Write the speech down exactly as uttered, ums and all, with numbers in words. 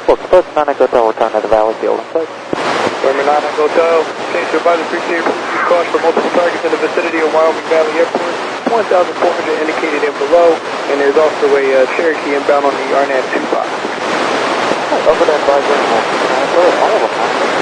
Look, first nine Hotel, return to the Valley Field. November nine Hotel, change to advise appreciate receive caution for multiple targets in the vicinity of Wyoming Valley Airport. one thousand four hundred indicated and below, and there's also a uh, Cherokee inbound on the R N A V two box. Over that advisor, all of them.